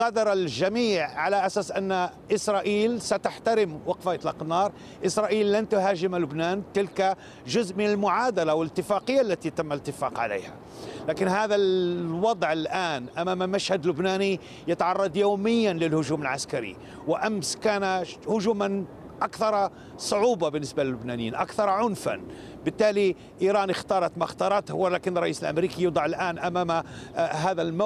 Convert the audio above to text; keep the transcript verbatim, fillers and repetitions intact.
قدر الجميع على أساس أن إسرائيل ستحترم وقف إطلاق النار. إسرائيل لن تهاجم لبنان، تلك جزء من المعادلة والاتفاقية التي تم الاتفاق عليها. لكن هذا الوضع الآن أمام مشهد لبناني يتعرض يوميا للهجوم العسكري، وأمس كان هجوما أكثر صعوبة بالنسبة للبنانيين، أكثر عنفا. بالتالي إيران اختارت ما اختارته، ولكن الرئيس الأمريكي يوضع الآن أمام هذا الموقف